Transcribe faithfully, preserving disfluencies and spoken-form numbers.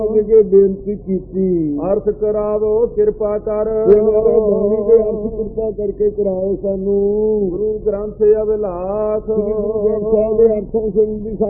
ਕੇ ਬੇਨਤੀ ਕੀਤੀ, ਅਰਥ ਕਰਾਵੋ ਕਿਰਪਾ ਕਰ। ਬਾਣੀ ਦੇ ਅਰਥ ਕਿਰਪਾ ਕਰਕੇ ਕਰਾਓ ਸਾਨੂੰ। ਗੁਰੂ ਗ੍ਰੰਥ ਅਭਿਲਾਖ ਸ੍ਰੀ ਗੁਰੂ ਗ੍ਰੰਥ ਸਾਹਿਬ ਦੇ ਅਰਥਾਂ ਸੰਬੰਧੀ